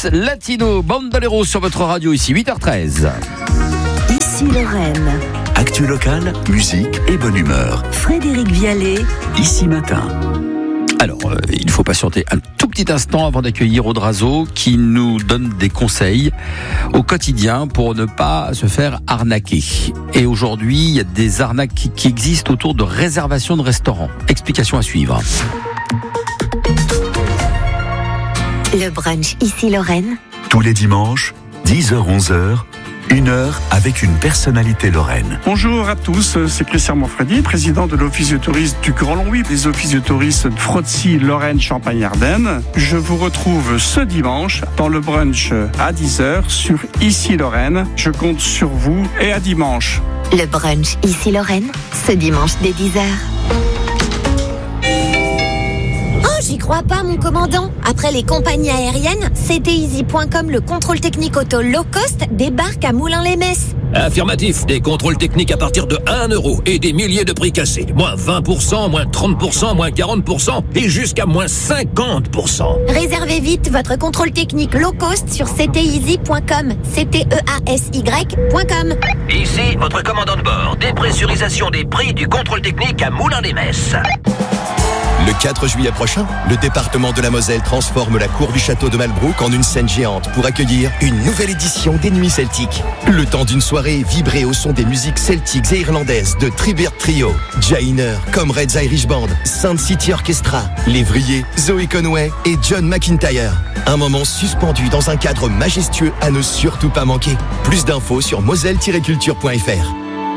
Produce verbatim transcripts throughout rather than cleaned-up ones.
Mix Latino, Bandolero sur votre radio ici, huit heures treize. Ici Lorraine. Actu locale, musique et bonne humeur. Frédéric Vialet. Ici matin. Alors, euh, il faut patienter un tout petit instant avant d'accueillir Aude Razeau qui nous donne des conseils au quotidien pour ne pas se faire arnaquer. Et aujourd'hui, il y a des arnaques qui, qui existent autour de réservations de restaurants. Explication à suivre. Le brunch Ici Lorraine. Tous les dimanches, dix heures onze heures, une heure avec une personnalité lorraine. Bonjour à tous, c'est Christian Manfredi, président de l'Office de tourisme du Grand Longwy, les offices de tourisme de Frotzy, Lorraine, Champagne-Ardenne. Je vous retrouve ce dimanche dans le brunch à dix heures sur Ici Lorraine. Je compte sur vous et à dimanche. Le brunch Ici Lorraine, ce dimanche dès dix heures. J'y crois pas, mon commandant. Après les compagnies aériennes, C T Easy point com, le contrôle technique auto low cost, débarque à Moulins-les-Messes. Affirmatif, des contrôles techniques à partir de un euro et des milliers de prix cassés. Moins vingt pour cent, moins trente pour cent, moins quarante pour cent et jusqu'à moins cinquante pour cent. Réservez vite votre contrôle technique low cost sur C T Easy point com. C T E A S Y point com. Ici, votre commandant de bord. Dépressurisation des prix du contrôle technique à Moulins-les-Messes. Le quatre juillet prochain, le département de la Moselle transforme la cour du château de Malbrouck en une scène géante pour accueillir une nouvelle édition des Nuits Celtiques. Le temps d'une soirée vibrée au son des musiques celtiques et irlandaises de Tribert Trio, Jainer, Comrades Irish Band, Saint City Orchestra, Lévrier, Zoé Conway et John McIntyre. Un moment suspendu dans un cadre majestueux à ne surtout pas manquer. Plus d'infos sur moselle tiret culture point f r.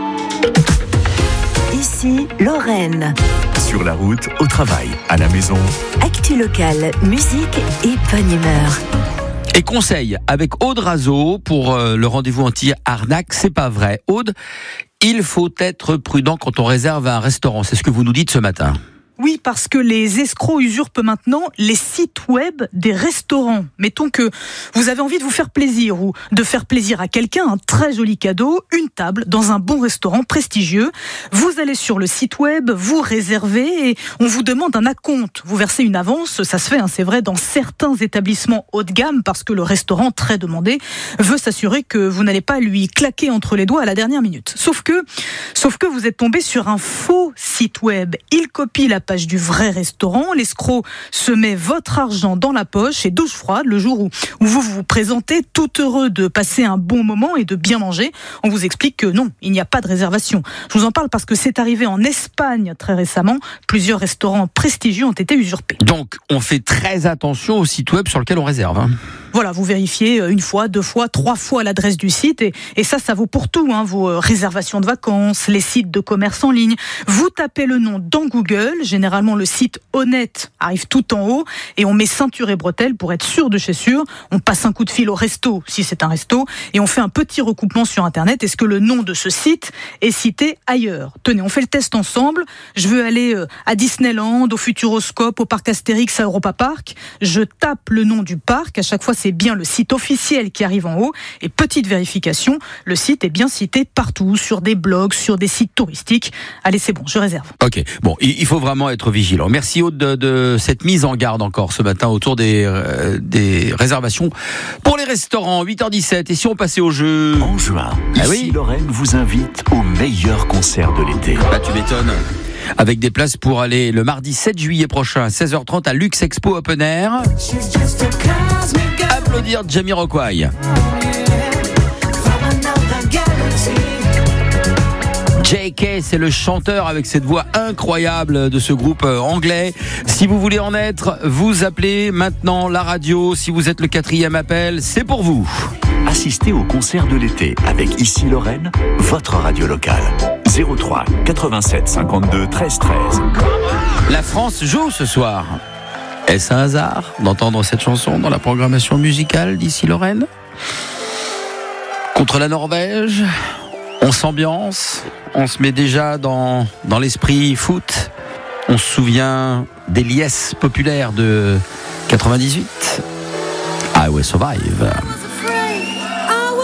Ici Lorraine. Sur la route, au travail, à la maison. Actu locale, musique et bonne humeur. Et conseil avec Aude Razeau pour euh, le rendez-vous anti-arnaque, c'est pas vrai. Aude, il faut être prudent quand on réserve un restaurant. C'est ce que vous nous dites ce matin. Oui, parce que les escrocs usurpent maintenant les sites web des restaurants. Mettons que vous avez envie de vous faire plaisir ou de faire plaisir à quelqu'un, un très joli cadeau, une table dans un bon restaurant prestigieux. Vous allez sur le site web, vous réservez et on vous demande un acompte. Vous versez une avance, ça se fait, hein, c'est vrai, dans certains établissements haut de gamme parce que le restaurant, très demandé, veut s'assurer que vous n'allez pas lui claquer entre les doigts à la dernière minute. Sauf que, sauf que vous êtes tombé sur un faux site web. Il copie la page du vrai restaurant, l'escroc se met votre argent dans la poche et douche froide le jour où, où vous vous présentez tout heureux de passer un bon moment et de bien manger. On vous explique que non, il n'y a pas de réservation. Je vous en parle parce que c'est arrivé en Espagne très récemment. Plusieurs restaurants prestigieux ont été usurpés. Donc, on fait très attention au site web sur lequel on réserve. Hein. Voilà, vous vérifiez une fois, deux fois, trois fois l'adresse du site et, et ça, ça vaut pour tout, hein, vos réservations de vacances, les sites de commerce en ligne. Vous tapez le nom dans Google, généralement le site honnête arrive tout en haut et on met ceinture et bretelles pour être sûr de chez sûr. On passe un coup de fil au resto, si c'est un resto, et on fait un petit recoupement sur Internet. Est-ce que le nom de ce site est cité ailleurs ? Tenez, on fait le test ensemble. Je veux aller à Disneyland, au Futuroscope, au parc Astérix, à Europa Park. Je tape le nom du parc. À chaque fois, c'est bien le site officiel qui arrive en haut. Et petite vérification, le site est bien cité partout, sur des blogs, sur des sites touristiques. Allez, c'est bon, je réserve. Ok, bon, il faut vraiment être vigilant. Merci Aude de, de cette mise en garde encore ce matin autour des, euh, des réservations pour les restaurants. huit heures dix-sept, et si on passait au jeu ? En juin, ah Ici oui Lorraine vous invite au meilleur concert de l'été. Bah tu m'étonnes. Avec des places pour aller le mardi sept juillet prochain à seize heures trente à Luxe Expo Open Air. Applaudir Jamiroquai. J K, c'est le chanteur avec cette voix incroyable de ce groupe anglais. Si vous voulez en être, vous appelez maintenant la radio. Si vous êtes le quatrième appel, c'est pour vous. Assistez au concert de l'été avec Ici Lorraine, votre radio locale. zéro trois quatre-vingt-sept cinquante-deux treize treize. La France joue ce soir. Est-ce un hasard d'entendre cette chanson dans la programmation musicale d'Ici Lorraine ? Contre la Norvège, on s'ambiance, on se met déjà dans, dans l'esprit foot. On se souvient des liesses populaires de quatre-vingt-dix-huit. I Will Survive.